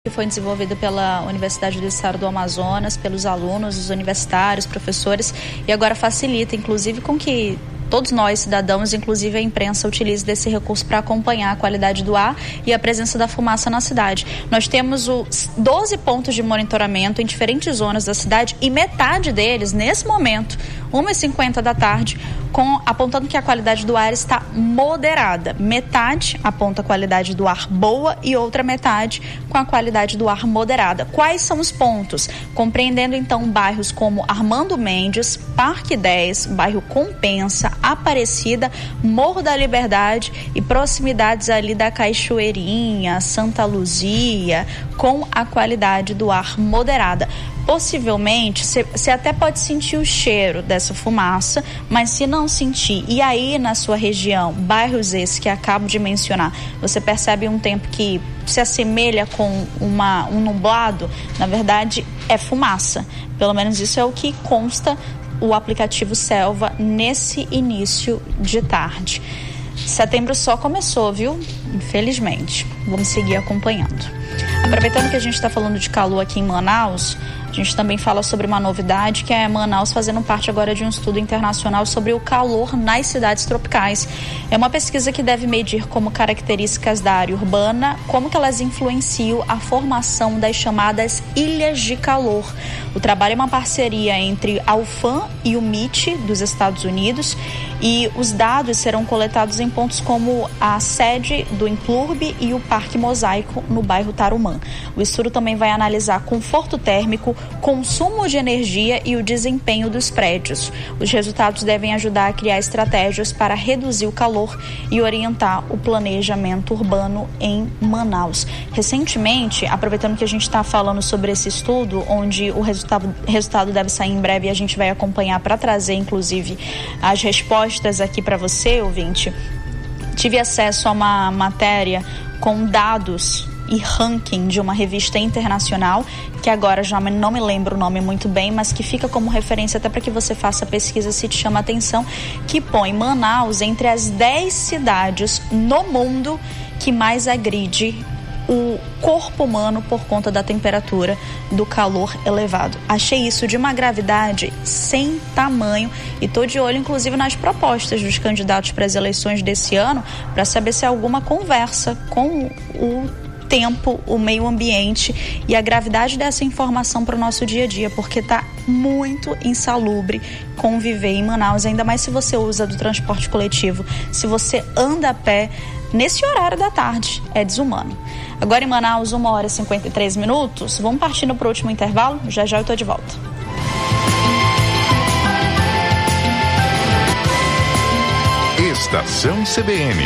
que foi desenvolvido pela Universidade do Estado do Amazonas, pelos alunos, os universitários, professores, e agora facilita, inclusive, com que todos nós, cidadãos, inclusive a imprensa, utilize desse recurso para acompanhar a qualidade do ar e a presença da fumaça na cidade. Nós temos 12 pontos de monitoramento em diferentes zonas da cidade e metade deles, nesse momento, 1h50 da tarde, apontando que a qualidade do ar está moderada. Metade aponta a qualidade do ar boa e outra metade com a qualidade do ar moderada. Quais são os pontos? Compreendendo então bairros como Armando Mendes, Parque 10, bairro Compensa, Aparecida, Morro da Liberdade e proximidades ali da Cachoeirinha, Santa Luzia, com a qualidade do ar moderada. Possivelmente, você até pode sentir o cheiro dessa fumaça, mas se não sentir, e aí na sua região, bairros esses que acabo de mencionar, você percebe um tempo que se assemelha com um nublado, na verdade é fumaça. Pelo menos isso é o que consta o aplicativo Selva nesse início de tarde. Setembro só começou, viu? Infelizmente. Vamos seguir acompanhando. Aproveitando que a gente está falando de calor aqui em Manaus, a gente também fala sobre uma novidade, que é Manaus fazendo parte agora de um estudo internacional sobre o calor nas cidades tropicais. É uma pesquisa que deve medir como características da área urbana, como que elas influenciam a formação das chamadas ilhas de calor. O trabalho é uma parceria entre a UFAM e o MIT dos Estados Unidos, e os dados serão coletados em pontos como a sede do Implurb e o Parque Mosaico, no bairro Tarumã. O estudo também vai analisar conforto térmico, consumo de energia e o desempenho dos prédios. Os resultados devem ajudar a criar estratégias para reduzir o calor e orientar o planejamento urbano em Manaus. Recentemente, aproveitando que a gente está falando sobre esse estudo, onde o resultado deve sair em breve e a gente vai acompanhar para trazer, inclusive, as respostas aqui para você, ouvinte, tive acesso a uma matéria com dados e ranking de uma revista internacional, que agora já não me lembro o nome muito bem, mas que fica como referência até para que você faça a pesquisa se te chama a atenção, que põe Manaus entre as 10 cidades no mundo que mais agride o corpo humano por conta da temperatura, do calor elevado. Achei isso de uma gravidade sem tamanho e tô de olho inclusive nas propostas dos candidatos para as eleições desse ano, para saber se há alguma conversa com o tempo, o meio ambiente e a gravidade dessa informação para o nosso dia a dia, porque está muito insalubre conviver em Manaus, ainda mais se você usa do transporte coletivo, se você anda a pé nesse horário da tarde, é desumano. Agora em Manaus, 1h53, vamos partindo para o último intervalo, já eu estou de volta. Estação CBN.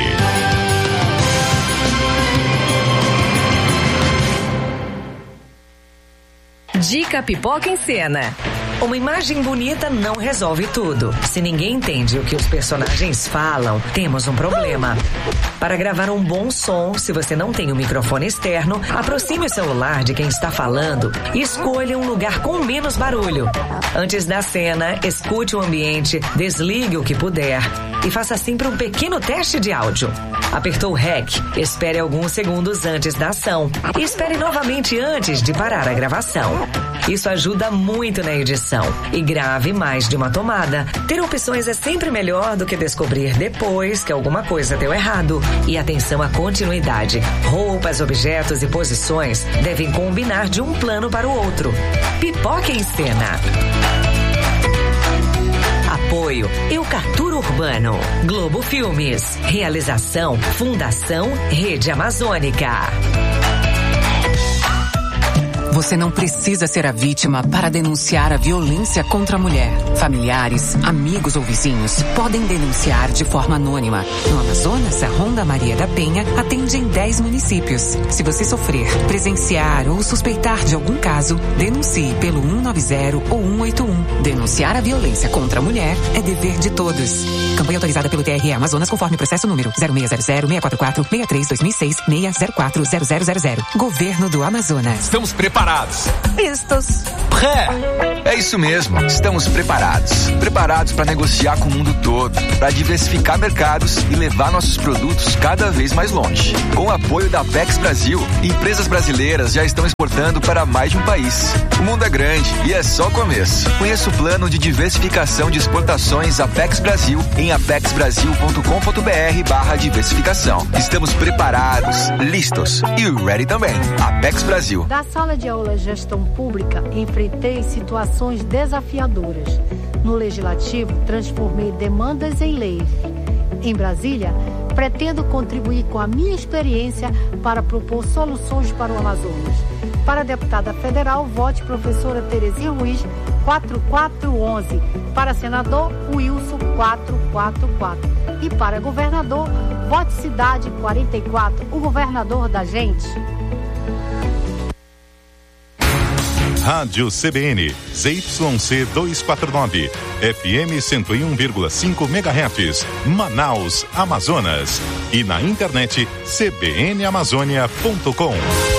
Dica Pipoca em Cena. Uma imagem bonita não resolve tudo. Se ninguém entende o que os personagens falam, temos um problema. Para gravar um bom som, se você não tem um microfone externo, aproxime o celular de quem está falando e escolha um lugar com menos barulho. Antes da cena, escute o ambiente, desligue o que puder e faça sempre um pequeno teste de áudio. Apertou o REC, espere alguns segundos antes da ação e espere novamente antes de parar a gravação. Isso ajuda muito na edição. E grave mais de uma tomada. Ter opções é sempre melhor do que descobrir depois que alguma coisa deu errado. E atenção à continuidade. Roupas, objetos e posições devem combinar de um plano para o outro. Pipoca em Cena. Apoio Eucatur Urbano, Globo Filmes. Realização Fundação Rede Amazônica. Você não precisa ser a vítima para denunciar a violência contra a mulher. Familiares, amigos ou vizinhos podem denunciar de forma anônima. No Amazonas, a Ronda Maria da Penha atende em 10 municípios. Se você sofrer, presenciar ou suspeitar de algum caso, denuncie pelo 190 ou 181. Denunciar a violência contra a mulher é dever de todos. Campanha autorizada pelo TRE Amazonas conforme processo número 0600-644-63-2006-604-0000. Governo do Amazonas. Estamos preparados. Listos. É isso mesmo. Estamos preparados. Preparados para negociar com o mundo todo, para diversificar mercados e levar nossos produtos cada vez mais longe. Com o apoio da Apex Brasil, empresas brasileiras já estão exportando para mais de um país. O mundo é grande e é só o começo. Conheça o plano de diversificação de exportações Apex Brasil em apexbrasil.com.br/diversificação. Estamos preparados, listos e ready também. Apex Brasil. Da sala de aula Gestão Pública, enfrentei situações desafiadoras. No Legislativo, transformei demandas em leis. Em Brasília, pretendo contribuir com a minha experiência para propor soluções para o Amazonas. Para deputada federal, vote professora Terezinha Ruiz, 4411. Para senador, Wilson, 444. E para governador, vote Cidade 44, o governador da gente. Rádio CBN, ZYC 249, FM 101,5 MHz, Manaus, Amazonas. E na internet, cbnamazônia.com.